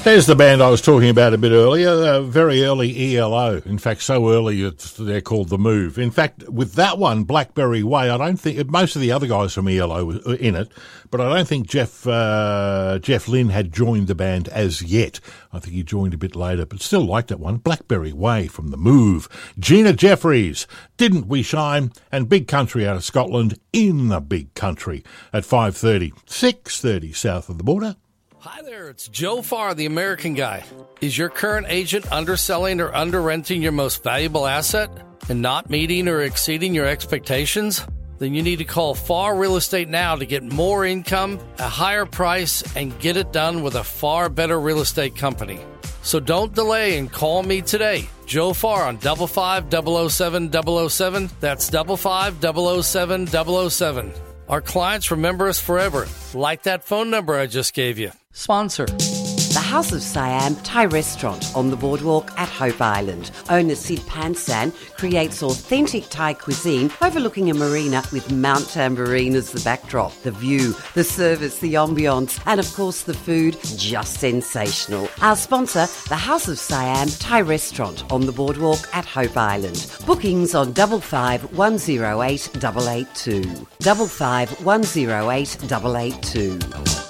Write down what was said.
There's the band I was talking about a bit earlier, very early ELO. In fact, so early they're called The Move. In fact, with that one, Blackberry Way, I don't think, most of the other guys from ELO were in it, but I don't think Jeff Lynne had joined the band as yet. I think he joined a bit later, but still like that one. Blackberry Way from The Move. Gina Jeffries, Didn't We Shine? And Big Country out of Scotland, In the Big Country at 5:30, 6:30 south of the border. Hi there, it's Joe Farr, the American Guy. Is your current agent underselling or under-renting your most valuable asset and not meeting or exceeding your expectations? Then you need to call Farr Real Estate now to get more income, a higher price, and get it done with a far better real estate company. So don't delay and call me today. Joe Farr on 55007-007. That's 55007-007. Our clients remember us forever, like that phone number I just gave you. Sponsor. The House of Siam Thai restaurant on the boardwalk at Hope Island. Owner Sid Pansan creates authentic Thai cuisine overlooking a marina with Mount Tambourine as the backdrop. The view, the service, the ambience, and of course the food, just sensational. Our sponsor, the House of Siam Thai restaurant on the boardwalk at Hope Island. Bookings on 55108882. 55108882.